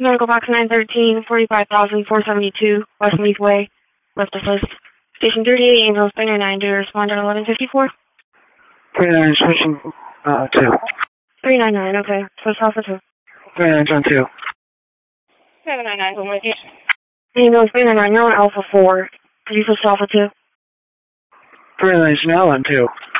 Medical box 913, 45,472, West Meath Way, left assist. Station 38, Angels, 399, do you respond at 1154? 399, switching, 2. 399, okay. Switch Alpha 2. 399, 2. 799, I'm with you. Angels, 399, you're on Alpha 4. Could you switch to Alpha 2? 399, now on 2.